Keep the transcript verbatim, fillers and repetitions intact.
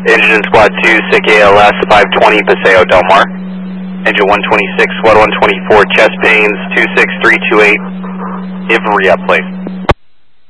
Engine Squad two, S I C A L S five twenty, Paseo Del Mar. Engine one twenty-six, Squad one twenty-four, chest pains two six three two eight, Ivrea, please.